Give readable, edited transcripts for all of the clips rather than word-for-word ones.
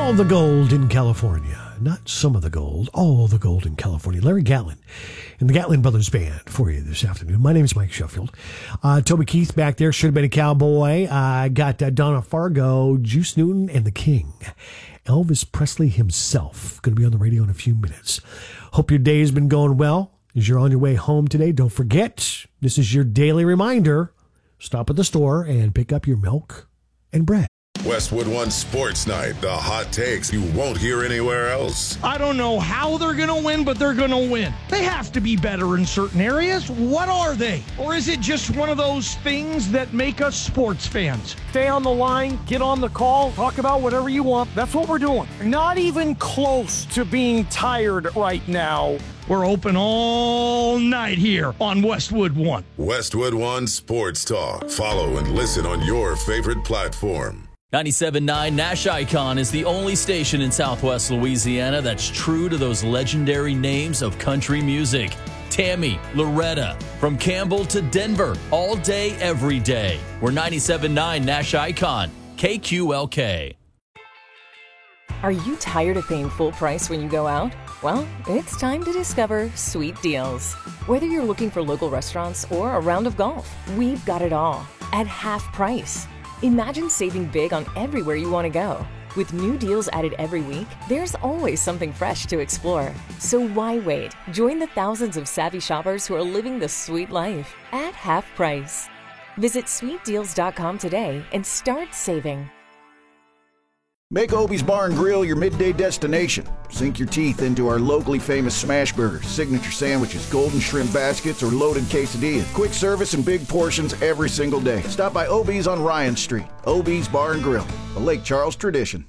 All the gold in California. Not some of the gold, all the gold in California. Larry Gatlin and the Gatlin Brothers Band for you this afternoon. My name is Mike Sheffield. Toby Keith back there, should have been a cowboy. I got Donna Fargo, Juice Newton, and the King. Elvis Presley himself. Going to be on the radio in a few minutes. Hope your day has been going well. As you're on your way home today, don't forget, this is your daily reminder. Stop at the store and pick up your milk and bread. Westwood One Sports Night, the hot takes you won't hear anywhere else. I don't know how they're going to win, but they're going to win. They have to be better in certain areas. What are they? Or is it just one of those things that make us sports fans? Stay on the line, get on the call, talk about whatever you want. That's what we're doing. Not even close to being tired right now. We're open all night here on Westwood One. Westwood One Sports Talk. Follow and listen on your favorite platform. 97.9 Nash Icon is the only station in Southwest Louisiana that's true to those legendary names of country music. Tammy, Loretta, from Campbell to Denver, all day, every day. We're 97.9 Nash Icon, KQLK. Are you tired of paying full price when you go out? Well, it's time to discover Sweet Deals. Whether you're looking for local restaurants or a round of golf, we've got it all at half price. Imagine saving big on everywhere you want to go. With new deals added every week, there's always something fresh to explore. So why wait? Join the thousands of savvy shoppers who are living the sweet life at half price. Visit sweetdeals.com today and start saving. Make Obie's Bar and Grill your midday destination. Sink your teeth into our locally famous smash burgers, signature sandwiches, golden shrimp baskets, or loaded quesadillas. Quick service and big portions every single day. Stop by Obie's on Ryan Street. Obie's Bar and Grill, a Lake Charles tradition.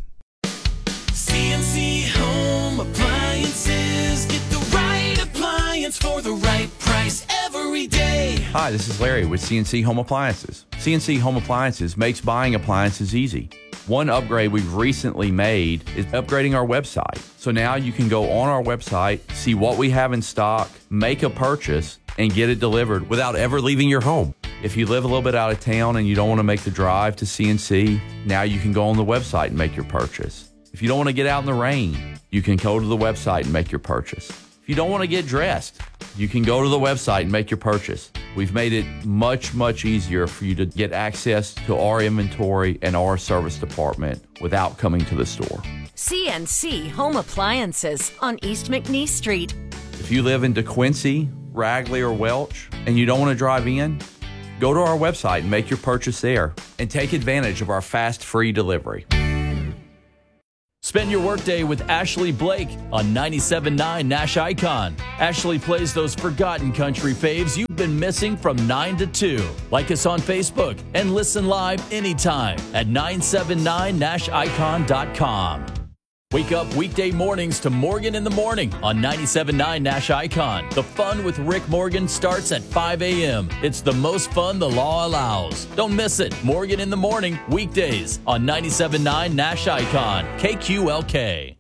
CNC Home Appliances. Get the right appliance for the right price every day. Hi, this is Larry with CNC Home Appliances. CNC Home Appliances makes buying appliances easy. One upgrade we've recently made is upgrading our website. So now you can go on our website, see what we have in stock, make a purchase, and get it delivered without ever leaving your home. If you live a little bit out of town and you don't want to make the drive to CNC, now you can go on the website and make your purchase. If you don't want to get out in the rain, you can go to the website and make your purchase. If you don't want to get dressed, you can go to the website and make your purchase. We've made it much, much easier for you to get access to our inventory and our service department without coming to the store. CNC Home Appliances on East McNeese Street. If you live in DeQuincy, Ragley, or Welch, and you don't want to drive in, go to our website and make your purchase there and take advantage of our fast, free delivery. Spend your workday with Ashley Blake on 97.9 Nash Icon. Ashley plays those forgotten country faves you've been missing from 9 to 2. Like us on Facebook and listen live anytime at 979nashicon.com. Wake up weekday mornings to Morgan in the Morning on 97.9 Nash Icon. The fun with Rick Morgan starts at 5 a.m. It's the most fun the law allows. Don't miss it. Morgan in the Morning, weekdays on 97.9 Nash Icon, KQLK.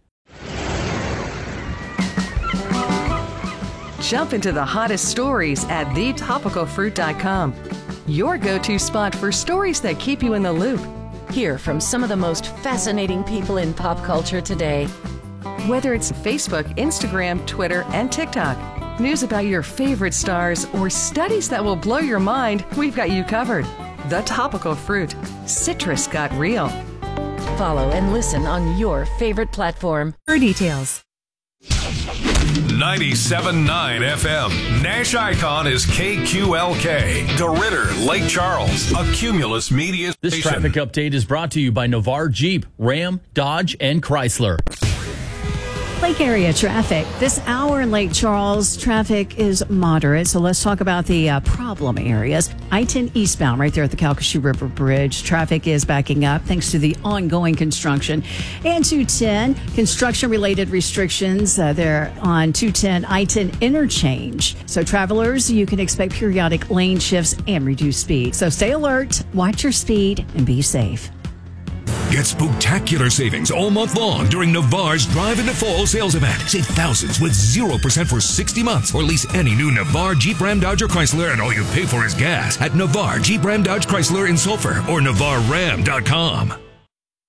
Jump into the hottest stories at thetopicalfruit.com. Your go-to spot for stories that keep you in the loop. Hear from some of the most fascinating people in pop culture today. Whether it's Facebook, Instagram, Twitter, and TikTok, news about your favorite stars, or studies that will blow your mind, we've got you covered. The Topical Fruit. Citrus got real. Follow and listen on your favorite platform. For details. 97.9 FM. Nash Icon is KQLK. DeRidder, Lake Charles, a Cumulus Media station. This traffic update is brought to you by Navarre Jeep, Ram, Dodge, and Chrysler. Lake area traffic. This hour in Lake Charles, traffic is moderate. So let's talk about the problem areas. I-10 eastbound right there at the Calcasieu River Bridge. Traffic is backing up thanks to the ongoing construction. And 210, construction-related restrictions there on 210 I-10 interchange. So travelers, you can expect periodic lane shifts and reduced speed. So stay alert, watch your speed, and be safe. Get spectacular savings all month long during Navarre's Drive into Fall sales event. Save thousands with 0% for 60 months or lease any new Navarre, Jeep, Ram, Dodge, or Chrysler, and all you pay for is gas at Navarre, Jeep, Ram, Dodge, Chrysler in Sulphur or NavarreRam.com.